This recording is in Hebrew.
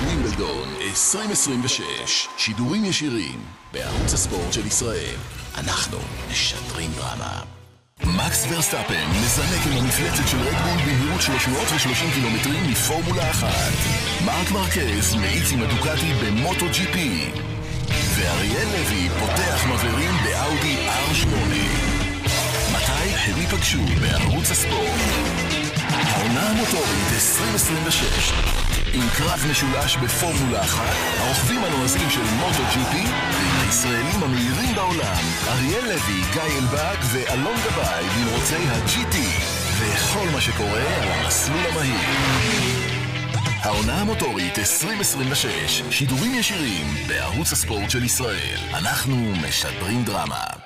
ווימבלדון 2026, שידורים ישירים בערוץ הספורט של ישראל. אנחנו משדרים דרמה. מקס ורסטאפן מזנק עם המפלצת של רדבול במהירות 330 קילומטרים מפורמולה 1. מרק מרקז מאיץ עם הדוקטי במוטו ג'י פי. ואריאל לוי פותח מבערים באאודי R8. מתי הם ייפגשו בערוץ הספורט? העונה המוטורית 2026, עם קרב משולש בפורמולה 1, הרוכבים הנועזים של מוטו ג'י פי ועם הישראלים המהירים בעולם, אריאל לוי, גיא אלבג ואלון גבאי במרוצי ה-GT, וכל מה שקורה על המסלול המהיר. העונה המוטורית 2026, שידורים ישירים בערוץ הספורט של ישראל. אנחנו משדרים דרמה.